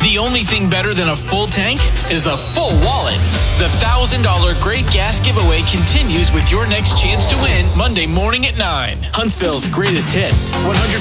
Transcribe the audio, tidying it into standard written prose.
The only thing better than a full tank is a full wallet. The $1,000 Great Gas Giveaway continues with your next chance to win Monday morning at 9. Huntsville's greatest hits, 100%